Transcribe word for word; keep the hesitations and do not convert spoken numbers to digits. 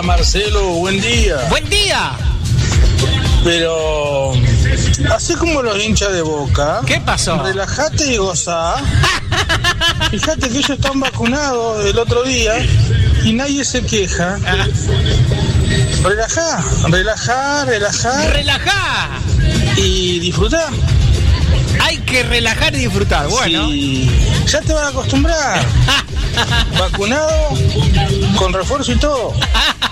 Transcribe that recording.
Hola Marcelo, buen día. Buen día. Pero así como los hinchas de Boca. ¿Qué pasó? Relajate y gozá. Fíjate que ellos están vacunados el otro día y nadie se queja. Relajá, relajá, relajá. Relajá. Y disfrutá. Hay que relajar y disfrutar, bueno. Sí, ya te vas a acostumbrar. Vacunado, con refuerzo y todo.